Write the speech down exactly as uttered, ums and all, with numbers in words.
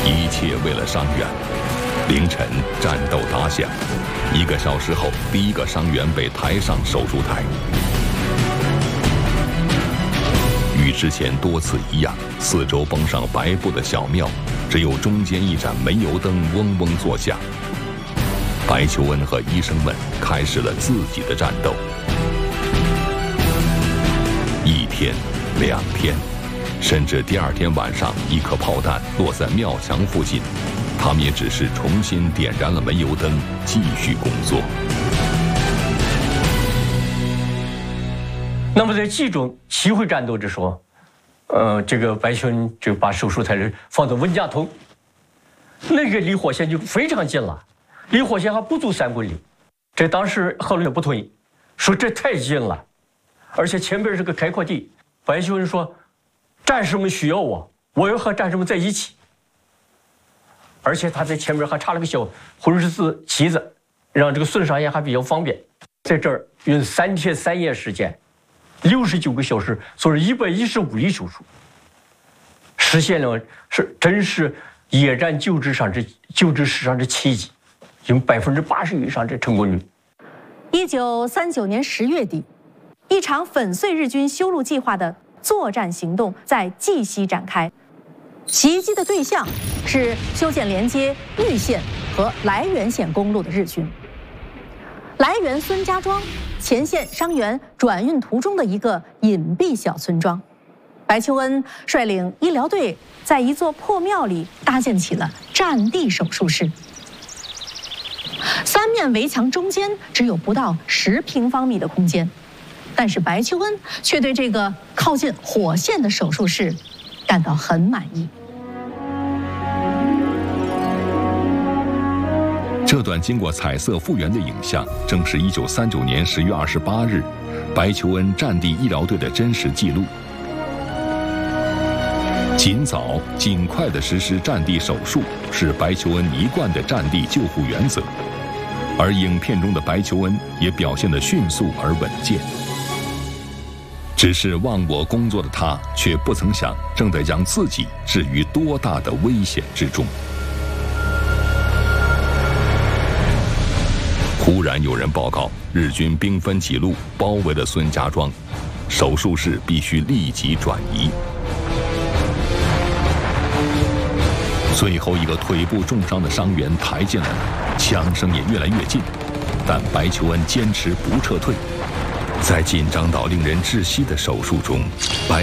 一切为了伤员。凌晨，战斗打响，一个小时后，第一个伤员被抬上手术台。与之前多次一样，四周绷上白布的小庙，只有中间一盏煤油灯嗡嗡作响。白求恩和医生们开始了自己的战斗。一天，两天，甚至第二天晚上，一颗炮弹落在庙墙附近，他们也只是重新点燃了煤油灯，继续工作。 那么在这种机会战斗的时候，呃，这个白求恩就把手术台放在温家屯，那个离火线就非常近了，离火线还不足三公里。这当时贺龙也不同意，说这太近了，而且前边是个开阔地。白求恩说，战士们需要我，我要和战士们在一起。而且他在前面还插了个小红十字旗子，让这个孙少爷还比较方便。在这儿用三天三夜时间，六十九个小时，做了一百一十五例手术，实现了是真是野战救治上之救治史上之奇迹，有百分之八十以上的成功率。 一九三九年十月底，一场粉碎日军修路计划的作战行动在绩溪展开。袭击的对象是修建连接玉县和涞源县公路的日军。涞源孙家庄，前线伤员转运途中的一个隐蔽小村庄。白求恩率领医疗队在一座破庙里搭建起了战地手术室。三面围墙中间只有不到十平方米的空间，但是白求恩却对这个靠近火线的手术室感到很满意。 这段经过彩色复原的影像，正是一九三九年十月二十八日，白求恩战地医疗队的真实记录。尽早、尽快地实施战地手术，是白求恩一贯的战地救护原则。而影片中的白求恩也表现得迅速而稳健。只是忘我工作的他，却不曾想正在将自己置于多大的危险之中。忽然有人报告，日军兵分几路包围了孙家庄，手术室必须立即转移。最后一个腿部重伤的伤员抬进来了，枪声也越来越近，但白求恩坚持不撤退。在紧张到令人窒息的手术中，白